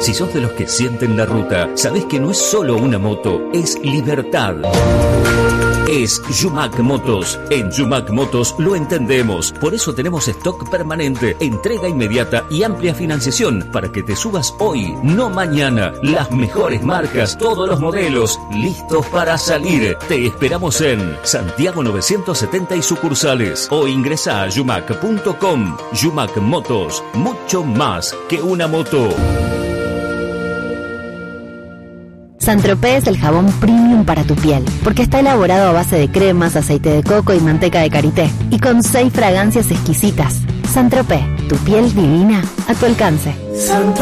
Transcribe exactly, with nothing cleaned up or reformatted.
Si sos de los que sienten la ruta, sabés que no es solo una moto, es libertad. Es Yumac Motos. En Yumac Motos lo entendemos. Por eso tenemos stock permanente, entrega inmediata y amplia financiación para que te subas hoy, no mañana. Las mejores marcas, todos los modelos, listos para salir. Te esperamos en Santiago novecientos setenta y sucursales o ingresa a yumac punto com. Yumac Motos, mucho más que una moto. Saint-Tropez es el jabón premium para tu piel, porque está elaborado a base de cremas, aceite de coco y manteca de karité, y con seis fragancias exquisitas. Saint-Tropez, tu piel divina a tu alcance. Saint-Tropez.